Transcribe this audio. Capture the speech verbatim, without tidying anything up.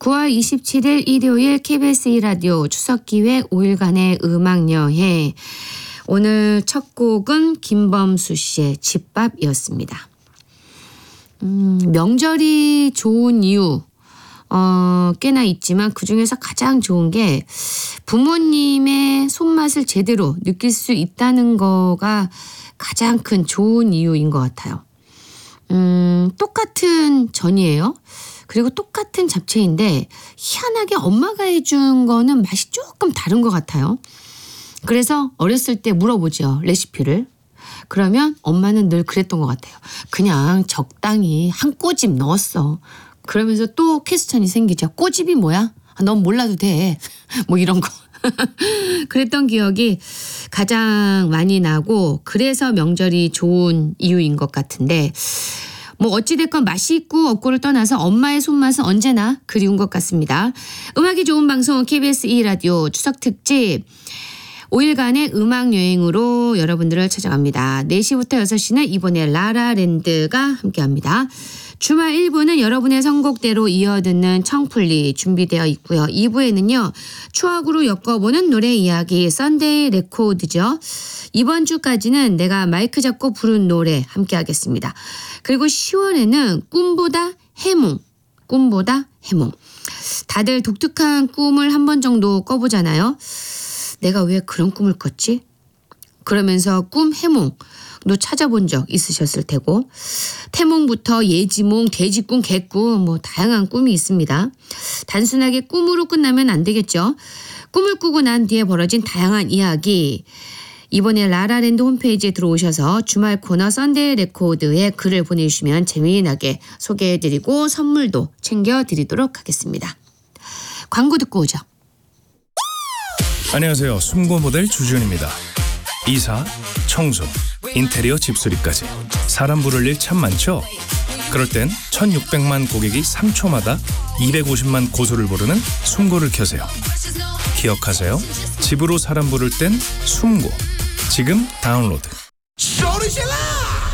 구월 이십칠일 일요일 케이비에스 이 라디오 추석기획 오 일간의 음악여행. 오늘 첫 곡은 김범수 씨의 집밥이었습니다. 음, 명절이 좋은 이유 어, 꽤나 있지만 그중에서 가장 좋은 게 부모님의 손맛을 제대로 느낄 수 있다는 거가 가장 큰 좋은 이유인 것 같아요. 음, 똑같은 전이에요. 그리고 똑같은 잡채인데 희한하게 엄마가 해준 거는 맛이 조금 다른 것 같아요. 그래서 어렸을 때 물어보죠. 레시피를. 그러면 엄마는 늘 그랬던 것 같아요. 그냥 적당히 한 꼬집 넣었어. 그러면서 또 퀘스천이 생기죠. 꼬집이 뭐야? 아, 넌 몰라도 돼. 뭐 이런 거. 그랬던 기억이 가장 많이 나고 그래서 명절이 좋은 이유인 것 같은데 뭐 어찌됐건 맛이 있고 없고를 떠나서 엄마의 손맛은 언제나 그리운 것 같습니다. 음악이 좋은 방송 케이비에스 이 라디오 추석특집 오 일간의 음악여행으로 여러분들을 찾아갑니다. 네 시부터 여섯 시는 이번에 라라랜드가 함께합니다. 주말 일 부는 여러분의 선곡대로 이어듣는 청플리 준비되어 있고요. 이 부에는요. 추억으로 엮어보는 노래 이야기 썬데이 레코드죠. 이번 주까지는 내가 마이크 잡고 부른 노래 함께하겠습니다. 그리고 시월에는 꿈보다 해몽, 꿈보다 해몽. 다들 독특한 꿈을 한 번 정도 꿔보잖아요. 내가 왜 그런 꿈을 꿨지? 그러면서 꿈 해몽도 찾아본 적 있으셨을 테고 태몽부터 예지몽, 돼지꿈, 개꿈 뭐 다양한 꿈이 있습니다. 단순하게 꿈으로 끝나면 안 되겠죠. 꿈을 꾸고 난 뒤에 벌어진 다양한 이야기 이번에 라라랜드 홈페이지에 들어오셔서 주말 코너 썬데이 레코드에 글을 보내주시면 재미나게 소개해드리고 선물도 챙겨드리도록 하겠습니다. 광고 듣고 오죠. 안녕하세요. 숨고 모델 주준입니다. 이사, 청소, 인테리어 집수리까지 사람 부를 일 참 많죠? 그럴 땐 천육백만 고객이 삼 초마다 이백오십만 고소를 부르는 숨고를 켜세요. 기억하세요. 집으로 사람 부를 땐 숨고. 지금 다운로드.